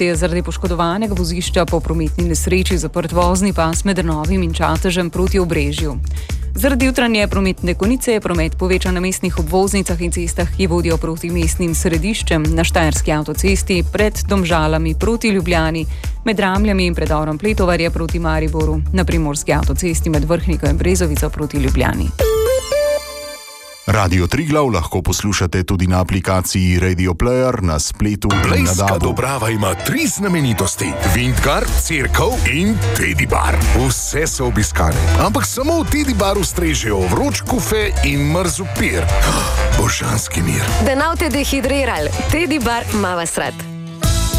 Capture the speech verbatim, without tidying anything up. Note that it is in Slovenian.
avtocesti je zaradi poškodovanega vozišča po prometni nesreči zaprt vozni pas med Novim in Čatežem proti Obrežju. Zaradi jutranje prometne konice je promet povečan na mestnih obvoznicah in cestah, ki vodijo proti mestnim središčem, na Štajerski avtocesti pred Domžalami proti Ljubljani, med Ramljami in predorom Pletovarje proti Mariboru, na Primorski avtocesti med Vrhniko in Brezovico proti Ljubljani. Radio Triglav lahko poslušate tudi na aplikaciji Radio Player, na spletu in na Blejska dabu. Dobrava ima tri znamenitosti. Vintgar, Cerkev in Teddy Bar. Vse so obiskane, ampak samo v Teddy Baru strežejo vroč kufe in mrzu pir. Božanski mir. Da nav te dehidrirali, Teddy Bar ima vas rad.